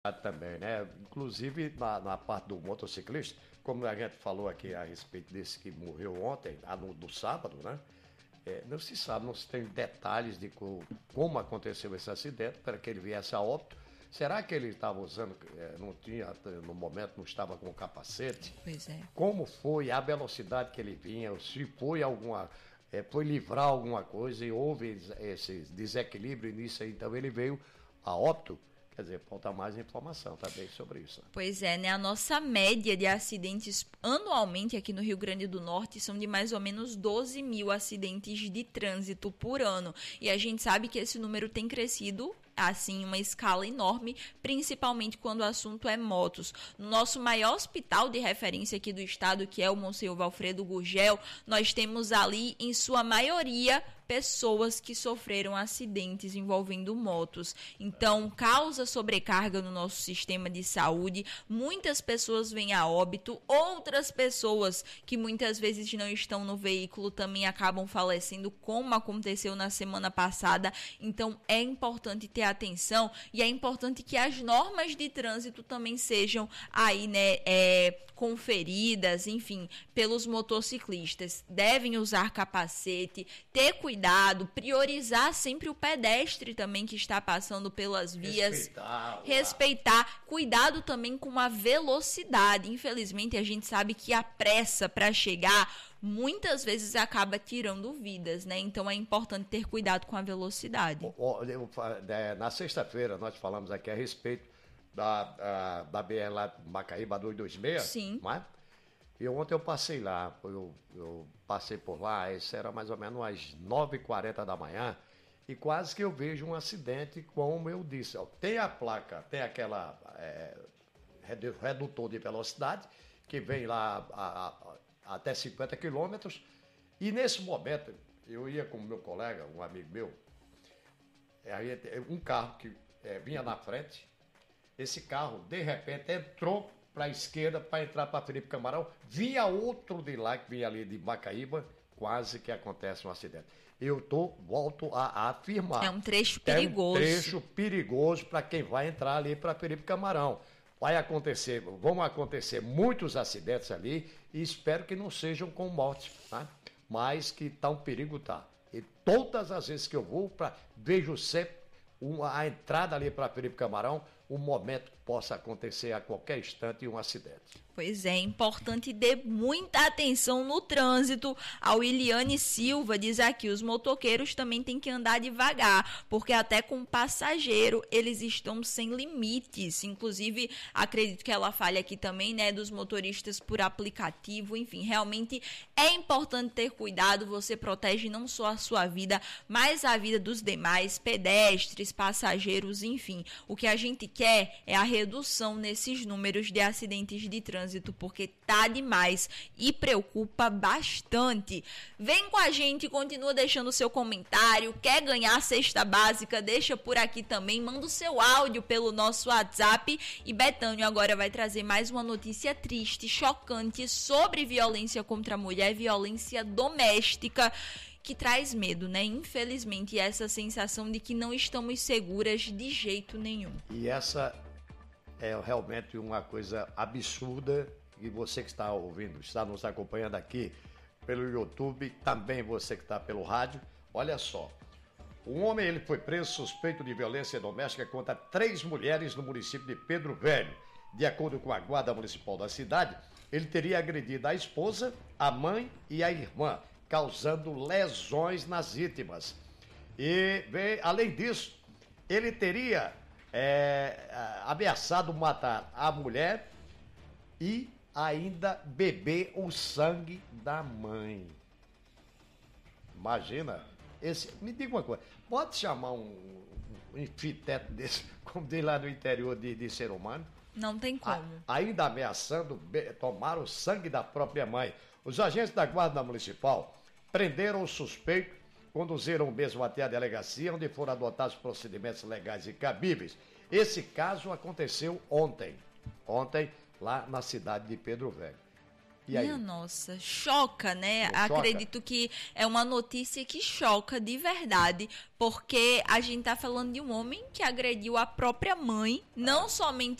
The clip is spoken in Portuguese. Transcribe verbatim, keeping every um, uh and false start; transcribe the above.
também, né? Inclusive na, na parte do motociclista, como a gente falou aqui a respeito desse que morreu ontem, ah, no, no sábado, né? É, não se sabe, não se tem detalhes de co, como aconteceu esse acidente para que ele viesse a óbito. Será que ele estava usando, é, não tinha, no momento não estava com capacete? Pois é. Como foi a velocidade que ele vinha? Se foi alguma, é, foi livrar alguma coisa e houve esse desequilíbrio nisso aí, então ele veio a óbito? Quer dizer, falta mais informação também sobre isso. Pois é, né? A nossa média de acidentes anualmente aqui no Rio Grande do Norte são de mais ou menos doze mil acidentes de trânsito por ano. E a gente sabe que esse número tem crescido assim, uma escala enorme, principalmente quando o assunto é motos. No nosso maior hospital de referência aqui do estado, que é o Monsenhor Valfredo Gurgel, nós temos ali, em sua maioria, pessoas que sofreram acidentes envolvendo motos. Então, causa sobrecarga no nosso sistema de saúde, muitas pessoas vêm a óbito, outras pessoas que muitas vezes não estão no veículo também acabam falecendo, como aconteceu na semana passada. Então, é importante ter atenção e é importante que as normas de trânsito também sejam aí, né, é, conferidas, enfim, pelos motociclistas. Devem usar capacete, ter cuidado, priorizar sempre o pedestre também que está passando pelas vias. Respeitar. Respeitar. Cuidado também com a velocidade. Infelizmente, a gente sabe que a pressa para chegar muitas vezes acaba tirando vidas, né? Então é importante ter cuidado com a velocidade. Na sexta-feira nós falamos aqui a respeito da, da, da B R lá Macaíba duzentos e vinte e seis. Sim. Mas, e ontem eu passei lá, eu, eu passei por lá, isso era mais ou menos às nove e quarenta da manhã, e quase que eu vejo um acidente, como eu disse. Ó, tem a placa, tem aquela é, redutor de velocidade, que vem lá a, a, até cinquenta quilômetros, e nesse momento, eu ia com o meu colega, um amigo meu, um carro que é, vinha na frente, esse carro, de repente, entrou para a esquerda para entrar para Felipe Camarão, vinha outro de lá, que vinha ali de Macaíba, quase que acontece um acidente. Eu tô, volto a, a afirmar. É um trecho perigoso. É um trecho perigoso para quem vai entrar ali para Felipe Camarão. Vai acontecer, vão acontecer muitos acidentes ali e espero que não sejam com morte, tá? Mas que tá um perigo, tá? E todas as vezes que eu vou, pra, vejo sempre uma, a entrada ali para Felipe Camarão, um momento que possa acontecer a qualquer instante um acidente. Pois é, importante ter muita atenção no trânsito. A Williane Silva diz aqui, os motoqueiros também têm que andar devagar, porque até com passageiro eles estão sem limites. Inclusive, acredito que ela fale aqui também, né, dos motoristas por aplicativo. Enfim, realmente é importante ter cuidado. Você protege não só a sua vida, mas a vida dos demais, pedestres, passageiros, enfim. O que a gente quer é a redução nesses números de acidentes de trânsito. Porque tá demais e preocupa bastante. Vem com a gente, continua deixando o seu comentário. Quer ganhar a cesta básica? Deixa por aqui também. Manda o seu áudio pelo nosso WhatsApp. E Betânio agora vai trazer mais uma notícia triste, chocante sobre violência contra a mulher, violência doméstica, que traz medo, né? Infelizmente, essa sensação de que não estamos seguras de jeito nenhum. E essa é realmente uma coisa absurda, e você que está ouvindo, está nos acompanhando aqui pelo YouTube, também você que está pelo rádio, olha só. Um homem ele foi preso suspeito de violência doméstica contra três mulheres no município de Pedro Velho. De acordo com a guarda municipal da cidade, ele teria agredido a esposa, a mãe e a irmã, causando lesões nas vítimas. E, além disso, ele teria É, ameaçado matar a mulher e ainda beber o sangue da mãe. Imagina, esse, me diga uma coisa, pode chamar um, um infiteto desse, como diz lá no interior de, de ser humano? Não tem como. A, ainda ameaçando be, tomar o sangue da própria mãe. Os agentes da Guarda Municipal prenderam o suspeito, conduziram o mesmo até a delegacia, onde foram adotados procedimentos legais e cabíveis. Esse caso aconteceu ontem, ontem, lá na cidade de Pedro Velho. E aí? Minha nossa, choca, né? Não choca? Acredito que é uma notícia que choca de verdade, porque a gente tá falando de um homem que agrediu a própria mãe, não somente